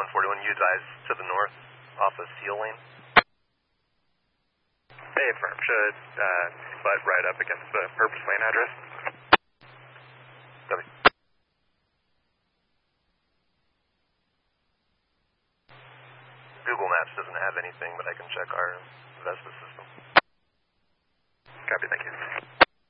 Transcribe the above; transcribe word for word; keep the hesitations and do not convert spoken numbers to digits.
one forty-one, use eyes to the north off of Seal Lane. Hey, firm, should uh, butt right up against the Purpose Lane address. Copy. Google Maps doesn't have anything, but I can check our Vespa system. Copy, thank you.